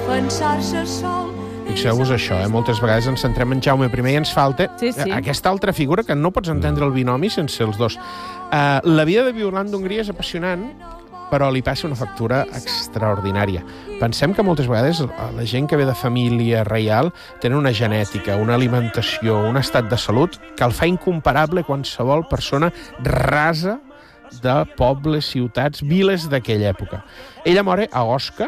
pensar-se sol. Fixeu-vos això, moltes vegades ens centrem en Jaume I i ens falta aquesta altra figura que no pots entendre el binomi sense els dos. La vida de Violant d'Hongria és apassionant, però li passa una factura extraordinària. Pensem que moltes vegades la gent que ve de família reial tenen una genètica, una alimentació, un estat de salut que el fa incomparable a qualsevol persona rasa de pobles, ciutats, viles d'aquella època. Ella mor a Osca,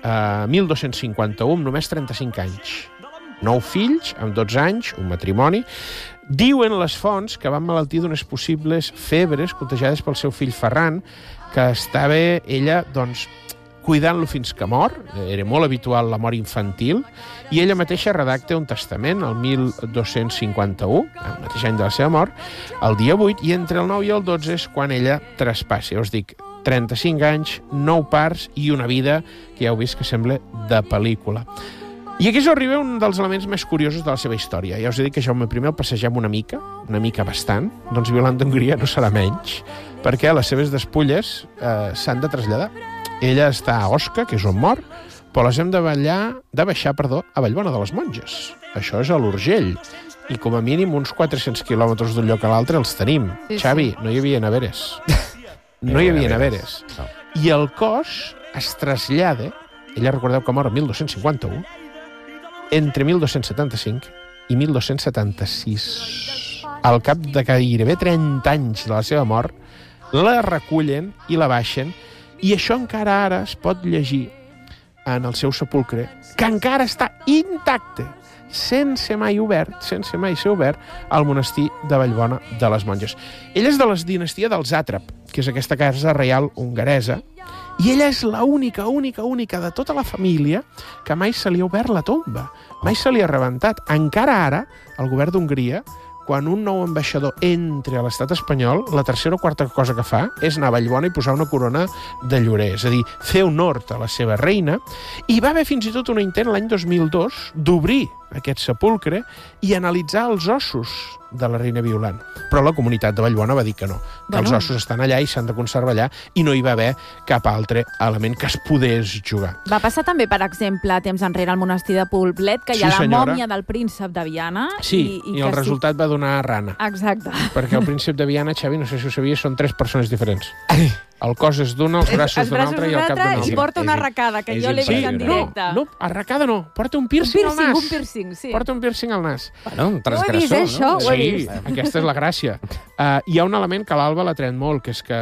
1251, amb només 35 anys. 9 fills, amb 12 anys, un matrimoni. Diuen les fonts que van malaltir d'unes possibles febres contagiades pel seu fill Ferran, que estava ella, doncs, cuidant-lo fins que mor. Era molt habitual la mort infantil, i ella mateixa redacta un testament el 1251, el mateix any de la seva mort, el dia 8, i entre el 9 i el 12 és quan ella traspassa. Ja us dic, 35 anys, 9 parts i una vida que ja heu vist que sembla de pel·lícula. I aquí arriba un dels elements més curiosos de la seva història. Ja us he dit que Jaume I el passegem una mica bastant, doncs Violant d'Hongria no serà menys, perquè les seves despulles s'han de traslladar. Ella està a Osca, que és on mor, però les hem de baixar a Vallbona de les Monges. Això és a l'Urgell. I com a mínim uns 400 quilòmetres d'un lloc a l'altre els tenim. Sí, Xavi, no hi havia neveres. No hi havia neveres. I el cos es trasllada, ella recordeu que mor el 1251, entre 1275 i 1276. Al cap de gairebé 30 anys de la seva mort, la recullen i la baixen, i això encara ara es pot llegir en el seu sepulcre, que encara està intacte, sense mai ser obert, al monestir de Vallbona de les Monges. Ella és de la dinastia dels Àtrap, que és aquesta casa reial hongaresa, i ella és l'única de tota la família que mai se li ha obert la tomba, mai se li ha rebentat. Encara ara, el govern d'Hongria, quan un nou ambaixador entra a l'estat espanyol, la tercera o quarta cosa que fa és anar a Vallbona i posar una corona de llorer, és a dir, fer honor a la seva reina, i va haver fins i tot un intent l'any 2002 d'obrir aquest sepulcre i analitzar els ossos de la reina Violant. Però la comunitat de Vallbona va dir que no, que els ossos estan allà i s'han de conservar allà, i no hi va haver cap altre element que es podés jugar. Va passar també, per exemple, temps enrere al monestir de Poblet, que hi ha la mòmia del príncep de Viana. Sí, i el resultat va donar rana. Exacte. Perquè el príncep de Viana, Xavi, no sé si ho sabies, són 3 persones diferents. El cos és d'una, els braços d'una altra i el cap d'una altra. I porta una arracada, que jo l'he vist en directe. No, arracada no, porta un piercing al nas. Un piercing, sí. Porta un piercing al nas. Bueno, un transgressor, no? Això, ho he vist. Sí, aquesta és la gràcia. Hi ha un element que l'Alba l'ha tret molt, que és que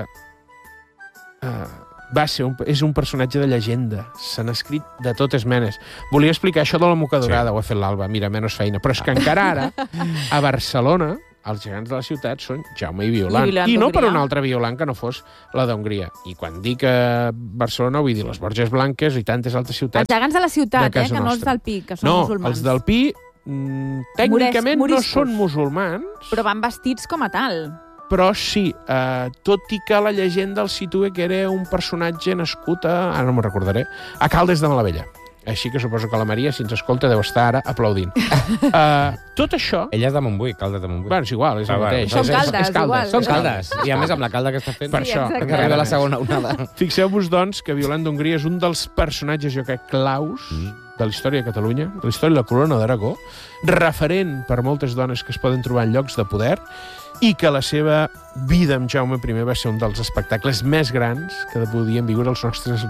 és un personatge de llegenda. Se n'ha escrit de totes menes. Volia explicar això de la mocadorada, ho ha fet l'Alba, mira, menys feina. Però és que encara ara, a Barcelona, els gegants de la ciutat són Jaume i Violant. I no per un altre Violant que no fos la d'Hongria. I quan dic Barcelona, vull dir les Borges Blanques i tantes altres ciutats. Els gegants de la ciutat, que no els del Pi, que són musulmans. No, els del Pi tècnicament no són musulmans. Però van vestits com a tal. Però sí, tot i que la llegenda el situa que era un personatge nascut ara no me'n recordaré, a Caldes de Malavella. Així que suposo que la Maria, si ens escolta, deu estar ara aplaudint. Tot això... Ella és de Montbui, Caldes de Montbui. Bueno, és igual, és el mateix. Són Caldes, igual. Són Caldes. I a més, amb la calda que està fent... Per això. Que arriba la segona onada. Fixeu-vos, doncs, que Violant d'Hongria és un dels personatges, jo crec, claus de la història de Catalunya, de la història de la corona d'Aragó, referent per moltes dones que es poden trobar en llocs de poder, i que la seva vida amb Jaume I va ser un dels espectacles més grans que podien viure els nostres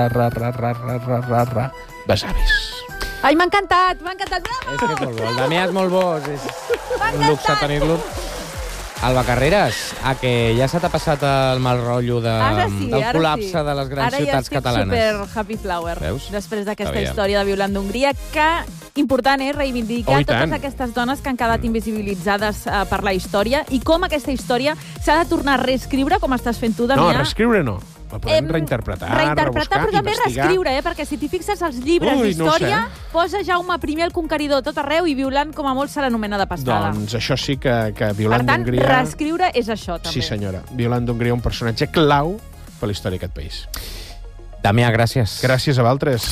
besavis. Ai, m'ha encantat, bravo! És que és molt bo, el Damià és molt bo, és un luxe tenir-lo. Alba Carreras, que ja se t'ha passat el mal rotllo del col·lapse de les grans ciutats catalanes. Ara ja estic super happy flower, després d'aquesta Sabia. història de Violant d'Hongria, que important és reivindicar totes aquestes dones que han quedat invisibilitzades per la història, i com aquesta història s'ha de tornar a reescriure, com estàs fent tu, Damià. No, reescriure no. La podem reinterpretar, rebuscar, però també investigar. reescriure, perquè si t'hi fixes als llibres d'història, posa Jaume I el Conqueridor tot arreu i Violant com a molt se l'anomena de passada. Doncs això sí que Violant d'Hongria... Per tant, reescriure és això, també. Sí, senyora. Violant d'Hongria, un personatge clau per la història d'aquest país. Damià, gràcies. Gràcies a vosaltres.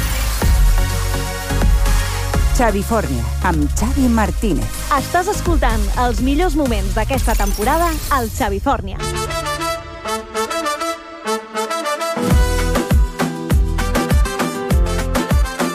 Xavifornia, amb Xavi Martínez. Estàs escoltant els millors moments d'aquesta temporada al Xavifornia.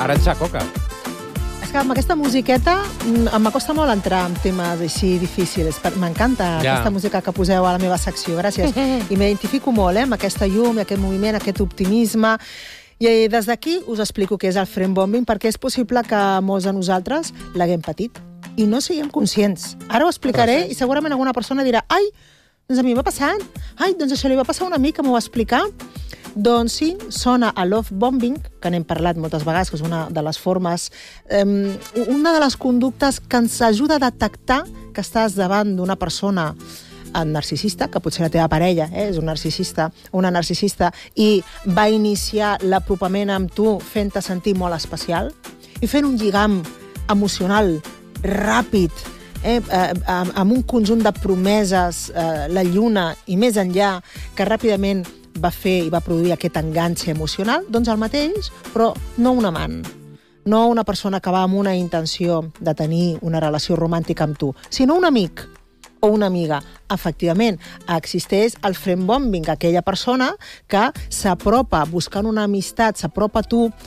Ara et xacoca. És que amb aquesta musiqueta m'acosta molt entrar en temes així difícils. M'encanta aquesta música que poseu a la meva secció, gràcies. I m'identifico molt amb aquesta llum, aquest moviment, aquest optimisme. I des d'aquí us explico què és el friendbombing, perquè és possible que molts de nosaltres l'haguem patit i no siguem conscients. Ara ho explicaré i segurament alguna persona dirà ai, doncs a mi m'ha passat. Ai, doncs això li va passar a un amic que m'ho va explicar. Doncs sí, sona a love bombing, que n'hem parlat moltes vegades, que és una de les formes, una de les conductes que ens ajuda a detectar que estàs davant d'una persona narcisista, que potser la teva parella és un narcisista, una narcisista, i va iniciar l'apropament amb tu fent-te sentir molt especial i fent un lligam emocional ràpid, amb un conjunt de promeses, la lluna i més enllà, que ràpidament va fer i va produir aquest enganxe emocional, doncs el mateix, però no un amant, no una persona que va amb una intenció de tenir una relació romàntica amb tu, sinó un amic o una amiga. Efectivament, existeix el friendbombing, aquella persona que s'apropa buscant una amistat, s'apropa a tu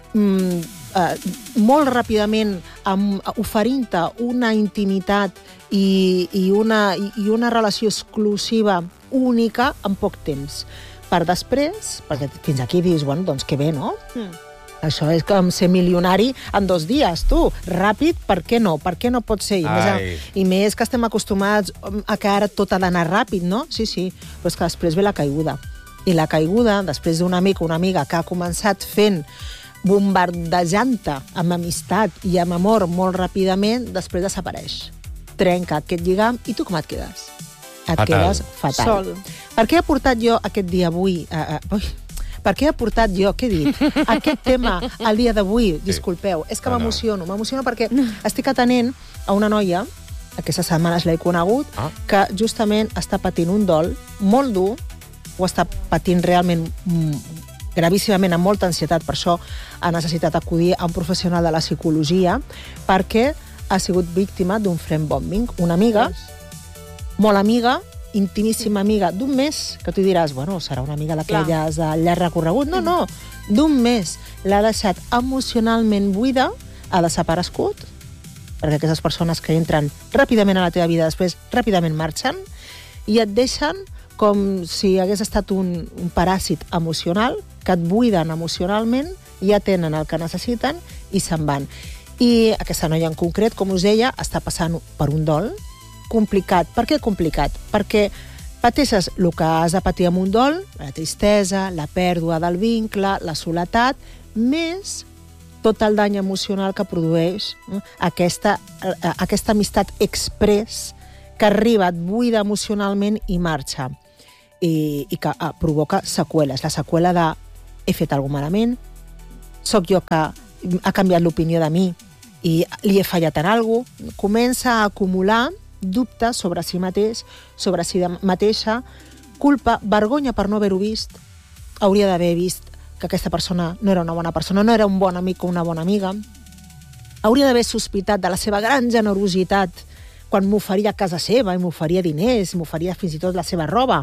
molt ràpidament, oferint-te una intimitat i una relació exclusiva única en poc temps. Per després, perquè fins aquí dius, bueno, doncs que bé, no? Això és com ser milionari en 2 dies, tu. Ràpid, per què no? Per què no pot ser? I més que estem acostumats a que ara tot ha d'anar ràpid, no? Sí, però és que després ve la caiguda. I la caiguda, després d'un amic o una amiga que ha començat fent bombardejant-te amb amistat i amb amor molt ràpidament, després desapareix. Trenca aquest lligam i tu com et quedes? Et quedes fatal. Sol. Per què he portat jo aquest dia avui... Per què he portat jo, què he dit? Aquest tema al dia d'avui, disculpeu, és que m'emociono perquè estic atenent a una noia, aquestes setmanes l'he conegut, que justament està patint un dol molt dur, ho està patint realment gravíssimament, amb molta ansietat, per això ha necessitat acudir a un professional de la psicologia, perquè ha sigut víctima d'un friendbombing. Una amiga, molt amiga, intimíssima amiga d'un mes, que tu diràs, bueno, serà una amiga d'aquelles de llarg recorregut. No, d'un mes. L'ha deixat emocionalment buida, ha desaparegut, perquè aquestes persones que entren ràpidament a la teva vida, després ràpidament marxen, i et deixen com si hagués estat un paràsit emocional, que et buiden emocionalment, ja tenen el que necessiten i se'n van. I aquesta noia en concret, com us deia, està passant per un dol complicat. Per què complicat? Perquè pateixes el que has de patir amb un dol, la tristesa, la pèrdua del vincle, la soledat, més tot el dany emocional que produeix aquesta amistat express que arriba, et buida emocionalment i marxa. I que provoca seqüeles. La seqüela de he fet alguna cosa malament, soc jo que ha canviat l'opinió de mi i li he fallat en alguna cosa, comença a acumular dubtes sobre si mateix, sobre si mateixa, culpa, vergonya per no haver-ho vist, hauria d'haver vist que aquesta persona no era una bona persona, no era un bon amic o una bona amiga, hauria d'haver sospitat de la seva gran generositat quan m'oferia a casa seva i m'oferia diners, m'oferia fins i tot la seva roba.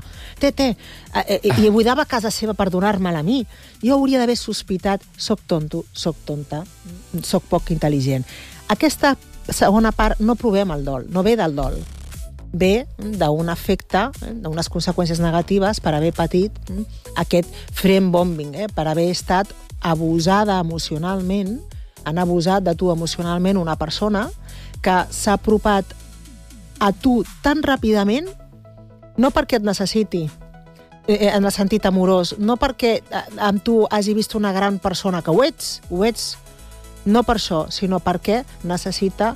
I buidava casa seva per donar-me-la a mi. Jo hauria d'haver sospitat, soc tonto, soc tonta, soc poc intel·ligent. Aquesta segona part no provem el dol, no ve del dol. Ve d'un efecte, d'unes conseqüències negatives per haver patit aquest friendbombing, per haver estat abusada emocionalment, han abusat de tu emocionalment una persona que s'ha apropat a tu tan ràpidament, no perquè et necessiti en el sentit amorós, no perquè amb tu hagi vist una gran persona, que ho ets, no per això, sinó perquè necessita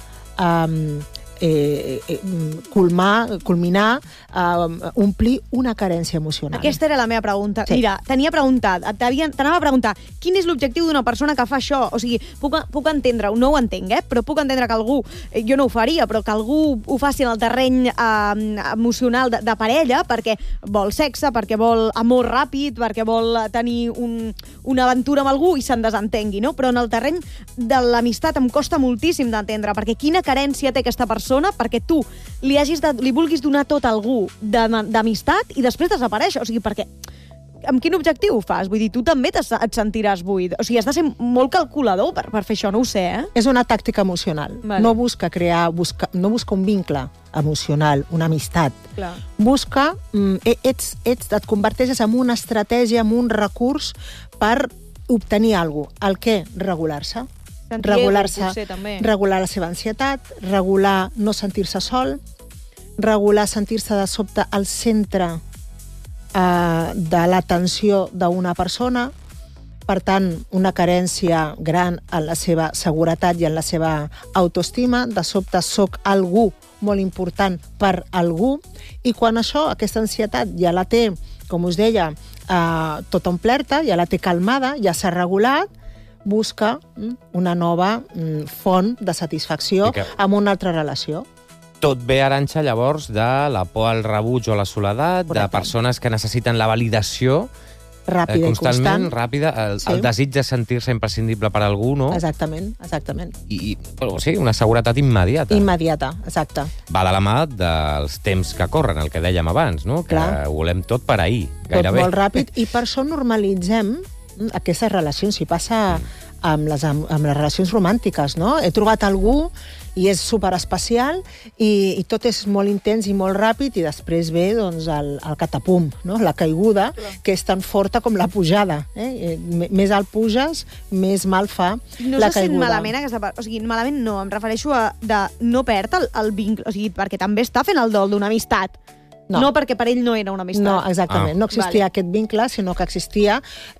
culminar, omplir una carència emocional. Aquesta era la meva pregunta. Sí. Mira, t'anava a preguntar quin és l'objectiu d'una persona que fa això? O sigui, puc entendre-ho, no ho entenc, però puc entendre que algú, jo no ho faria, però que algú ho faci en el terreny emocional de parella perquè vol sexe, perquè vol amor ràpid, perquè vol tenir una aventura amb algú i se'n desentengui, no? Però en el terreny de l'amistat em costa moltíssim d'entendre, perquè quina carència té aquesta persona perquè tu li vulguis donar tot a algú d'amistat i després desapareix. O sigui, perquè amb quin objectiu ho fas? Vull dir, tu també et sentiràs buit. O sigui, has de ser molt calculador per fer això, no ho sé, És una tàctica emocional. Vale. No busca un vincle emocional, una amistat. Clar. Busca, et converteixes en una estratègia, en un recurs per obtenir alguna cosa. El què? Regular-se. Regular la seva ansietat, regular no sentir-se sol, regular sentir-se de sobte al centre de l'atenció d'una persona, per tant, una carència gran en la seva seguretat i en la seva autoestima, de sobte soc algú molt important per algú, i quan això, aquesta ansietat ja la té, com us deia, tota omplerta, ja la té calmada, ja s'ha regulat, busca una nova font de satisfacció amb una altra relació. Tot ve, Arantxa, llavors, de la por al rebuig o a la soledat, de persones que necessiten la validació ràpida constantment, i constant. Ràpida, el desig de sentir-se imprescindible per algú, no? Exactament. Sí, una seguretat immediata. Immediata, exacte. Va de la mà dels temps que corren, el que dèiem abans, no? Que volem tot per ahir, gairebé. Tot molt ràpid, i per això normalitzem aquestes relacions. Si passa amb les relacions romàntiques, no? He trobat algú i és superespecial i tot és molt intens i molt ràpid, i després ve doncs, el catapum, no? La caiguda, que és tan forta com la pujada. Més alt puges, més mal fa no la caiguda. No se sent malament aquesta part. O sigui, malament no, em refereixo a de no perdre el vincle, o sigui, perquè també està fent el dol d'una amistat. No, perquè per ell no era una amistat. No, exactament. No existia aquest vincle, sinó que existia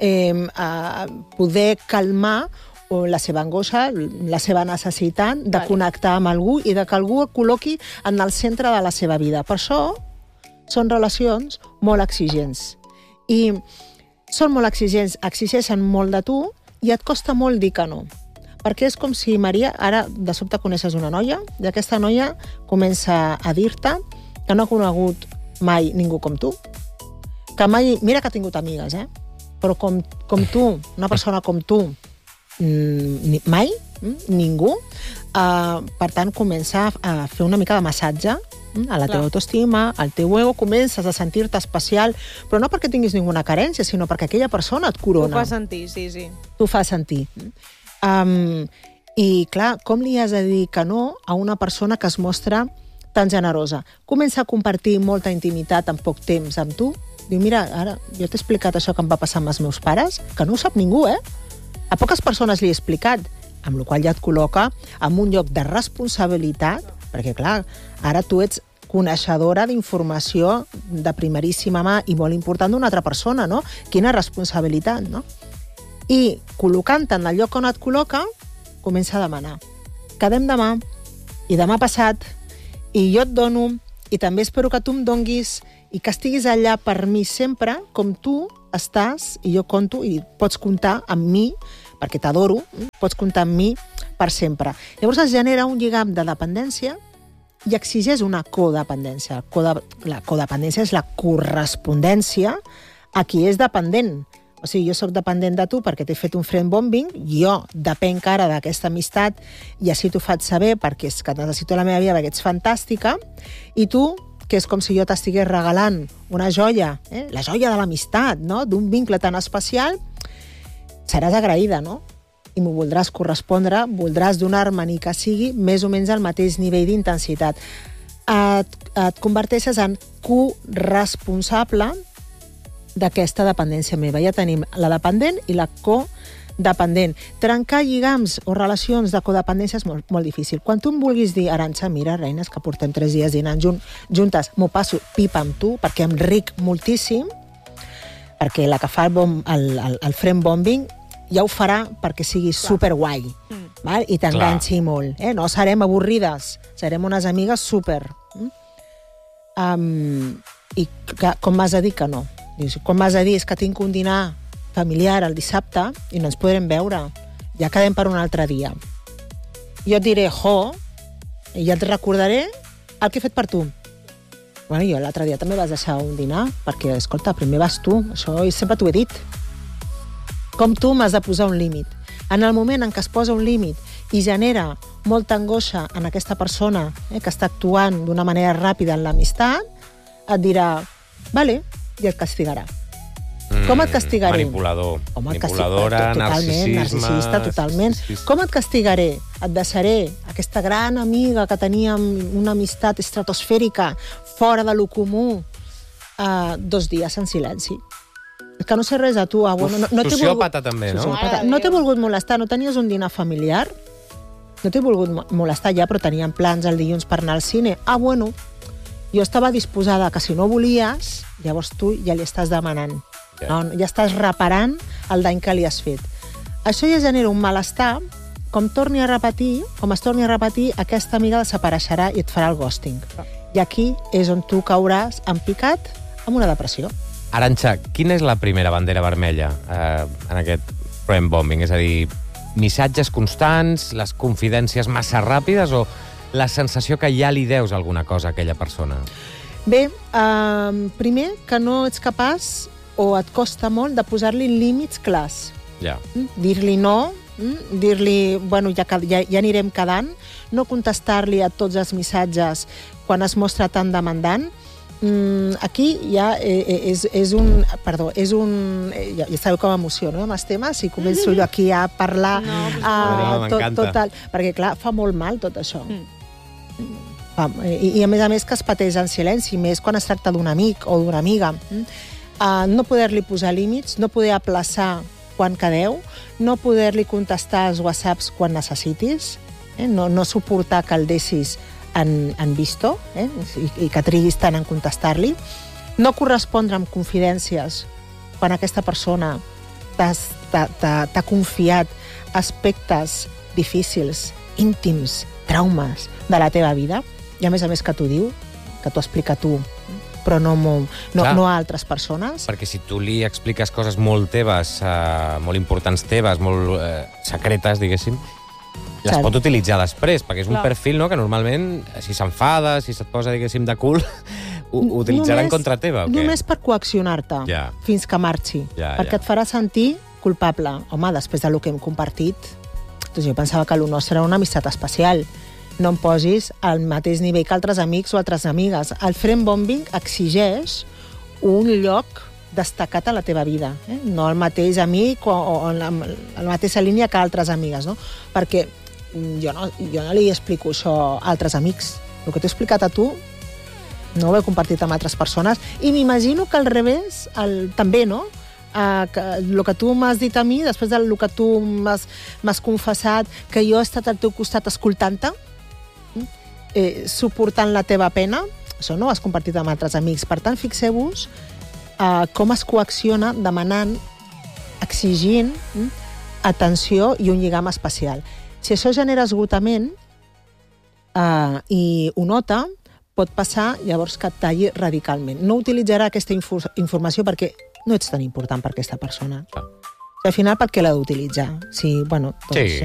poder calmar la seva angoixa, la seva necessitat de connectar amb algú i de que algú el col·loqui en el centre de la seva vida. Per això són relacions molt exigents. I són molt exigents, exigeixen molt de tu i et costa molt dir que no. Perquè és com si, Maria, ara de sobte coneixes una noia i aquesta noia comença a dir-te que no ha conegut mai ningú com tu, que mai... Mira que ha tingut amigues, però com tu, una persona com tu, mai, ningú. Per tant, comença a fer una mica de massatge a la teva autoestima, al teu ego, comences a sentir-te especial, però no perquè tinguis ninguna carència, sinó perquè aquella persona et corona. T'ho fa sentir, sí. T'ho fa sentir. I, clar, com li has de dir que no a una persona que es mostra tan generosa? Comença a compartir molta intimitat en poc temps amb tu. Diu, mira, ara jo t'he explicat això que em va passar amb els meus pares, que no ho sap ningú, A poques persones li he explicat, amb la qual ja et col·loca en un lloc de responsabilitat, perquè, clar, ara tu ets coneixedora d'informació de primeríssima mà i molt important d'una altra persona, no? Quina responsabilitat, no? I col·locant-te en el lloc on et col·loca, comença a demanar. Quedem demà, i demà passat, i jo et dono, i també espero que tu em donguis, i que estiguis allà per mi sempre, com tu estàs, i jo conto, i pots comptar amb mi, perquè t'adoro, pots comptar amb mi per sempre. Llavors es genera un lligam de dependència i exigeix una codependència. La codependència és la correspondència a qui és dependent. O sigui, jo soc dependent de tu perquè t'he fet un friend bombing, jo depenc ara d'aquesta amistat i així t'ho faig saber perquè és que necessito la meva vida perquè ets fantàstica, i tu, que és com si jo t'estigués regalant una joia, la joia de l'amistat, no? D'un vincle tan especial, seràs agraïda, no? I m'ho voldràs correspondre, voldràs donar-me ni que sigui més o menys al mateix nivell d'intensitat. Et converteixes en corresponsable d'aquesta dependència meva. Ja tenim la dependent i la codependent. Trencar lligams o relacions de codependència és molt, molt difícil. Quan tu em vulguis dir, Arantxa, mira, reines, que portem 3 dies dinant juntes, m'ho passo pipa amb tu, perquè em ric moltíssim, perquè la que fa el friend bombing ja ho farà perquè sigui superguai, val? I t'enganxi molt. No serem avorrides, serem unes amigues super. I com m'has de dir que no? Com m'has de dir, és que tinc un dinar familiar el dissabte i no ens podrem veure. Ja quedem per un altre dia. Jo et diré, i ja et recordaré el que he fet per tu. Bueno, jo l'altre dia també vas deixar un dinar, perquè, escolta, primer vas tu, això sempre t'ho he dit. Com tu m'has de posar un límit. En el moment en què es posa un límit i genera molta angoixa en aquesta persona que està actuant d'una manera ràpida en l'amistat, et dirà, vale, i et castigarà. Com et castigaré? Manipulador. Manipuladora, narcisista, totalment. Com et castigaré? Et deixaré aquesta gran amiga que teníem una amistat estratosfèrica fora de lo comú 2 dies en silenci. Que no sé res de tu. Sociòpata també, no? No t'he volgut molestar, no tenies un dinar familiar? No t'he volgut molestar ja, però teníem plans el dilluns per anar al cine. Bueno, jo estava disposada que si no volies, llavors tu ja li estàs demanant. Ja estàs reparant el dany que li has fet. Això ja genera un malestar, com es torni a repetir, aquesta amiga desapareixerà i et farà el ghosting. I aquí és on tu cauràs en picat amb una depressió. Arantxa, quina és la primera bandera vermella en aquest friend bombing? És a dir, missatges constants, les confidències massa ràpides o la sensació que ja li deus alguna cosa a aquella persona? Bé, primer, que no ets capaç o et costa molt de posar-li límits clars. Ja. Dir-li no, dir-li, bueno, ja anirem quedant, no contestar-li a tots els missatges quan es mostra tan demandant. Aquí ja és un... Perdó, ja sabeu com m'emociono amb els temes, si començo jo aquí a parlar total, perquè clar, fa molt mal tot això. I a més que es pateix en silenci, més quan es tracta d'un amic o d'una amiga. No poder-li posar límits, no poder aplaçar quan quedeu, no poder-li contestar als whatsapps quan necessitis, no suportar que el deixis en visto, i que triguis tant en contestar-li, no correspondre amb confidències quan aquesta persona t'ha confiat aspectes difícils, íntims, traumes de la teva vida, i a més que t'ho diu, que t'ho explica tu, però no a altres persones. Perquè si tu li expliques coses molt teves, molt importants teves, molt secretes, diguéssim, les pot utilitzar després, perquè és un perfil que normalment, si s'enfada, si se't posa, diguéssim, de cul, ho utilitzarà en contra teva, o què? Només per coaccionar-te fins que marxi, perquè et farà sentir culpable. Home, després del que hem compartit, doncs jo pensava que el nostre era una amistat especial. No em posis al mateix nivell que altres amics o altres amigues. El friend bombing exigeix un lloc destacat a la teva vida, no el mateix amic o en la mateixa línia que altres amigues, no? Perquè jo no li explico això a altres amics. El que t'he explicat a tu no ho he compartit amb altres persones i m'imagino que al revés també, no? El que tu m'has dit a mi, després del que tu m'has confessat, que jo he estat al teu costat escoltant-te, suportant la teva pena, això no ho has compartit amb altres amics. Per tant, fixeu-vos com es coacciona demanant, exigint atenció i un lligam especial. Si això genera esgotament i ho nota, pot passar llavors que et talli radicalment. No utilitzarà aquesta informació perquè no ets tan important per aquesta persona. Al final, per què l'ha d'utilitzar? Sí,